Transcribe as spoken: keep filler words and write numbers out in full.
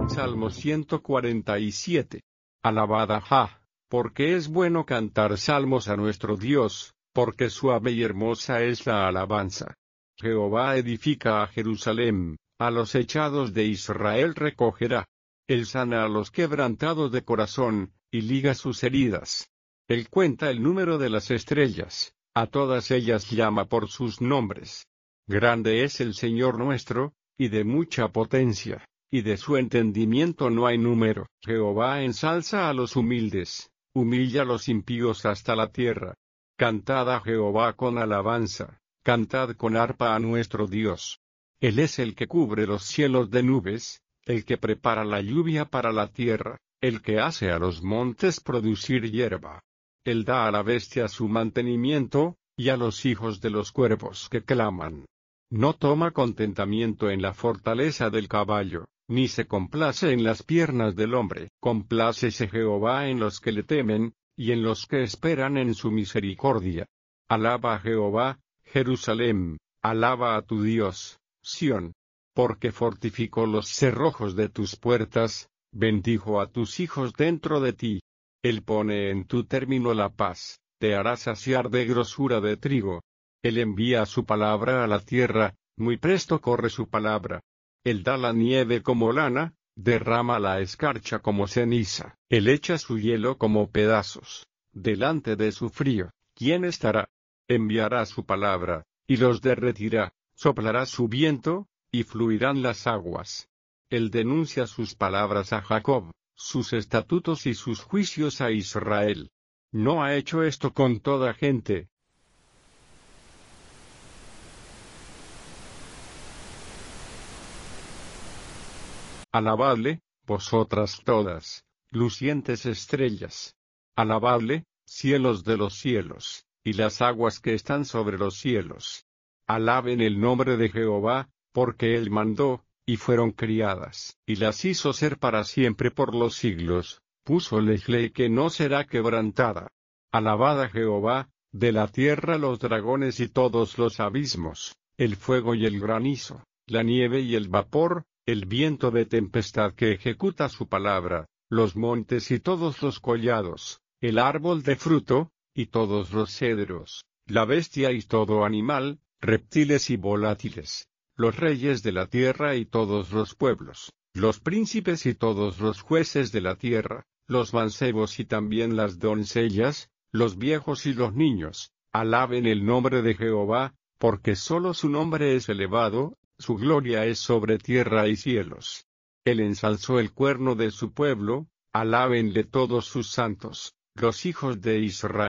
Salmo ciento cuarenta y siete. Alabad a Jah, porque es bueno cantar salmos a nuestro Dios, porque suave y hermosa es la alabanza. Jehová edifica a Jerusalén, a los echados de Israel recogerá. Él sana a los quebrantados de corazón, y liga sus heridas. Él cuenta el número de las estrellas, a todas ellas llama por sus nombres. Grande es el Señor nuestro, y de mucha potencia, y de su entendimiento no hay número. Jehová ensalza a los humildes, humilla a los impíos hasta la tierra. Cantad a Jehová con alabanza, cantad con arpa a nuestro Dios. Él es el que cubre los cielos de nubes, el que prepara la lluvia para la tierra, el que hace a los montes producir hierba. Él da a la bestia su mantenimiento, y a los hijos de los cuervos que claman. No toma contentamiento en la fortaleza del caballo, ni se complace en las piernas del hombre. Complácese Jehová en los que le temen, y en los que esperan en su misericordia. Alaba a Jehová, Jerusalén, alaba a tu Dios, Sión. Porque fortificó los cerrojos de tus puertas, bendijo a tus hijos dentro de ti. Él pone en tu término la paz, te hará saciar de grosura de trigo. Él envía su palabra a la tierra, muy presto corre su palabra. Él da la nieve como lana, derrama la escarcha como ceniza. Él echa su hielo como pedazos. Delante de su frío, ¿quién estará? Enviará su palabra, y los derretirá. Soplará su viento, y fluirán las aguas. Él denuncia sus palabras a Jacob, sus estatutos y sus juicios a Israel. No ha hecho esto con toda gente. Alabadle, vosotras todas, lucientes estrellas. Alabadle, cielos de los cielos, y las aguas que están sobre los cielos. Alaben el nombre de Jehová, porque Él mandó, y fueron criadas, y las hizo ser para siempre por los siglos, púsoles ley que no será quebrantada. Alabad a Jehová, de la tierra los dragones y todos los abismos, el fuego y el granizo, la nieve y el vapor, el viento de tempestad que ejecuta su palabra, los montes y todos los collados, el árbol de fruto, y todos los cedros, la bestia y todo animal, reptiles y volátiles, los reyes de la tierra y todos los pueblos, los príncipes y todos los jueces de la tierra, los mancebos y también las doncellas, los viejos y los niños, alaben el nombre de Jehová, porque solo su nombre es elevado, su gloria es sobre tierra y cielos. Él ensalzó el cuerno de su pueblo, alábenle todos sus santos, los hijos de Israel.